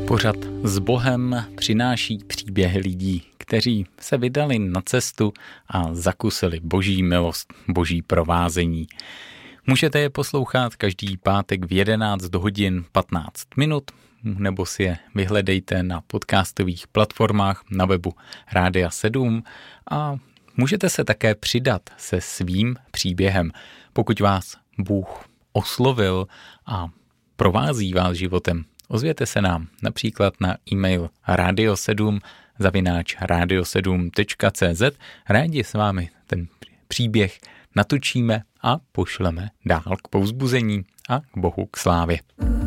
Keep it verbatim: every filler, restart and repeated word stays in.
Pořad S Bohem přináší příběhy lidí, kteří se vydali na cestu a zakusili boží milost, boží provázení. Můžete je poslouchat každý pátek v jedenáct hodin patnáct minut, nebo si je vyhledejte na podcastových platformách na webu Rádia sedm a můžete se také přidat se svým příběhem, pokud vás Bůh oslovil a provází vás životem. Ozvěte se nám například na e-mail radio sedm zavináč radio sedm tečka cé zet. Rádi s vámi ten příběh natočíme a pošleme dál k povzbuzení a k Bohu k slávě.